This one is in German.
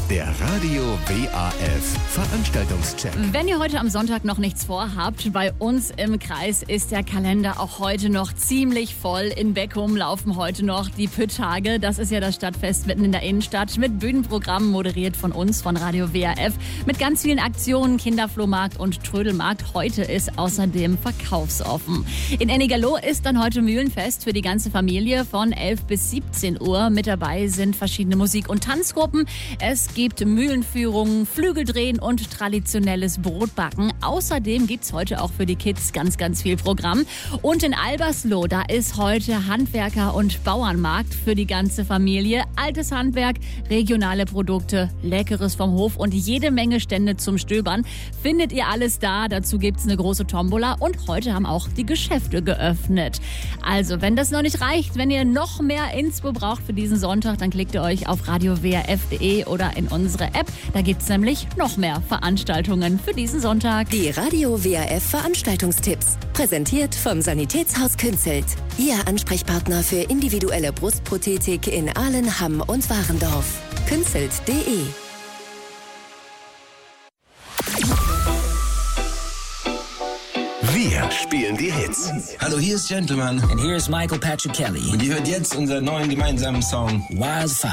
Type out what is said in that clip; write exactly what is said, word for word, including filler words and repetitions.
Der Radio W A F Veranstaltungscheck. Wenn ihr heute am Sonntag noch nichts vorhabt, bei uns im Kreis ist der Kalender auch heute noch ziemlich voll. In Beckum laufen heute noch die Püttage. Das ist ja das Stadtfest mitten in der Innenstadt mit Bühnenprogrammen moderiert von uns, von Radio W A F. Mit ganz vielen Aktionen, Kinderflohmarkt und Trödelmarkt. Heute ist außerdem verkaufsoffen. In Ennigerloh ist dann heute Mühlenfest für die ganze Familie von elf bis siebzehn Uhr. Mit dabei sind verschiedene Musik- und Tanzgruppen. Es gibt Mühlenführungen, Flügeldrehen und traditionelles Brotbacken. Außerdem gibt es heute auch für die Kids ganz, ganz viel Programm. Und in Albersloh, da ist heute Handwerker- und Bauernmarkt für die ganze Familie. Altes Handwerk, regionale Produkte, Leckeres vom Hof und jede Menge Stände zum Stöbern. Findet ihr alles da. Dazu gibt es eine große Tombola und heute haben auch die Geschäfte geöffnet. Also, wenn das noch nicht reicht, wenn ihr noch mehr Inspo braucht für diesen Sonntag, dann klickt ihr euch auf radio w a f punkt d e oder in unsere App. Da gibt es nämlich noch mehr Veranstaltungen für diesen Sonntag. Die Radio W A F Veranstaltungstipps. Präsentiert vom Sanitätshaus Künzelt. Ihr Ansprechpartner für individuelle Brustprothetik in Ahlen, Hamm und Warendorf. Künzelt punkt d e. Wir spielen die Hits. Hallo, hier ist Gentleman. And here's Michael Patrick Kelly. Und ihr hört jetzt unseren neuen gemeinsamen Song Wildfire.